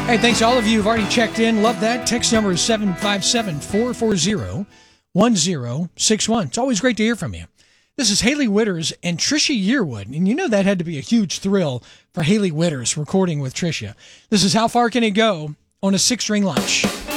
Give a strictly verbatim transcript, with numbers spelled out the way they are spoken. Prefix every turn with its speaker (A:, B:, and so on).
A: Hey, thanks to all of you who've already checked in. Love that. Text number is seven five seven, four four zero, one zero six one. It's always great to hear from you. This is Hailey Whitters and Trisha Yearwood. And you know that had to be a huge thrill for Hailey Whitters recording with Trisha. This is How Far Can It Go on a Six String Lunch.